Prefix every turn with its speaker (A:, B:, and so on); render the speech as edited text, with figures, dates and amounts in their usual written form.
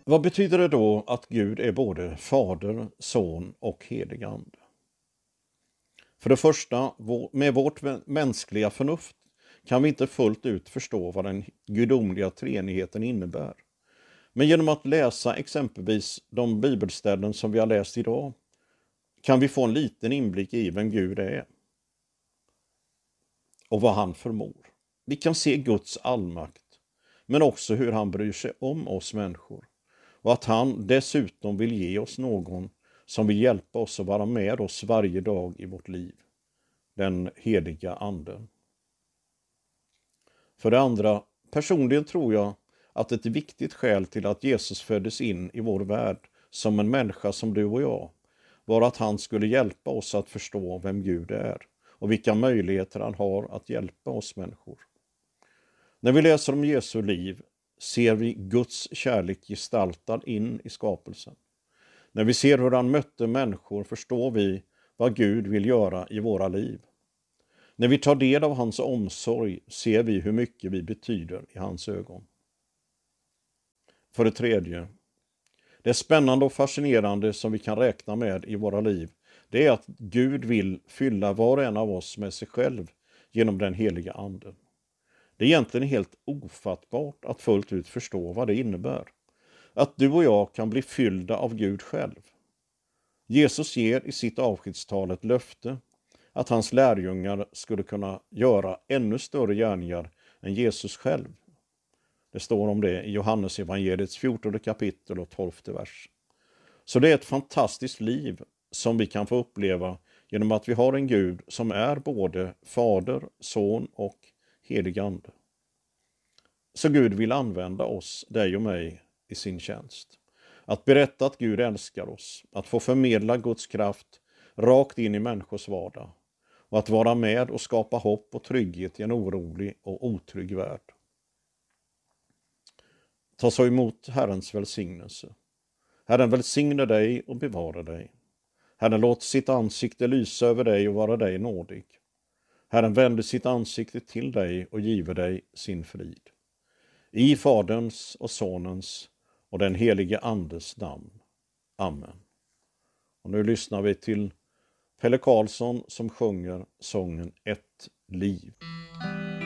A: Vad betyder det då att Gud är både fader, son och helig ande? För det första, med vårt mänskliga förnuft kan vi inte fullt ut förstå vad den gudomliga treenigheten innebär. Men genom att läsa exempelvis de bibelställen som vi har läst idag kan vi få en liten inblick i vem Gud är och vad han förmår. Vi kan se Guds allmakt, men också hur han bryr sig om oss människor. Och att han dessutom vill ge oss någon som vill hjälpa oss att vara med oss varje dag i vårt liv. Den heliga anden. För det andra, personligen tror jag att ett viktigt skäl till att Jesus föddes in i vår värld som en människa som du och jag var att han skulle hjälpa oss att förstå vem Gud är och vilka möjligheter han har att hjälpa oss människor. När vi läser om Jesu liv ser vi Guds kärlek gestaltad in i skapelsen. När vi ser hur han mötte människor förstår vi vad Gud vill göra i våra liv. När vi tar del av hans omsorg ser vi hur mycket vi betyder i hans ögon. För det tredje, det spännande och fascinerande som vi kan räkna med i våra liv, det är att Gud vill fylla var och en av oss med sig själv genom den heliga anden. Det är egentligen helt ofattbart att fullt ut förstå vad det innebär. Att du och jag kan bli fyllda av Gud själv. Jesus ger i sitt avskedstal ett löfte att hans lärjungar skulle kunna göra ännu större gärningar än Jesus själv. Det står om det i Johannes evangeliets 14 kapitel och 12 vers. Så det är ett fantastiskt liv som vi kan få uppleva genom att vi har en Gud som är både fader, son och helig ande. Så Gud vill använda oss, dig och mig, i sin tjänst. Att berätta att Gud älskar oss, att få förmedla Guds kraft rakt in i människors vardag och att vara med och skapa hopp och trygghet i en orolig och otrygg värld. Ta så emot Herrens välsignelse. Herren välsigne dig och bevara dig. Herren låt sitt ansikte lysa över dig och vara dig nådig. Herren vänder sitt ansikte till dig och giver dig sin frid. I Faderns och Sonens och den helige Andes namn. Amen. Och nu lyssnar vi till Pelle Karlsson som sjunger sången Ett liv.